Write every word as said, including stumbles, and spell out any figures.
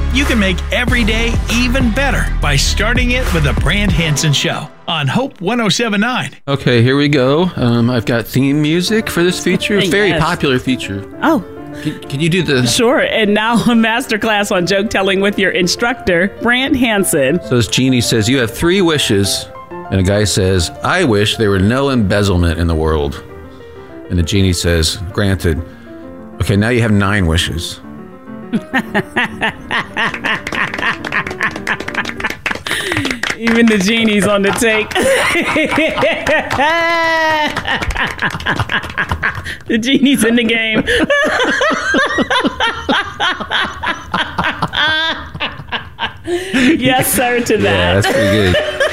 You can make every day even better by starting it with the Brant Hansen Show on Hope one oh seven point nine. Okay, here we go. Um, I've got theme music for this feature. A very Yes. popular feature. Oh, Can, can you do the... sure. And now a masterclass on joke telling with your instructor, Brant Hansen. So this genie says, you have three wishes. And a guy says, I wish there were no embezzlement in the world. And the genie says, granted. Okay, now you have nine wishes. Even the genie's on the take. The genie's in the game. Yes, sir, to that. Yeah, that's pretty good.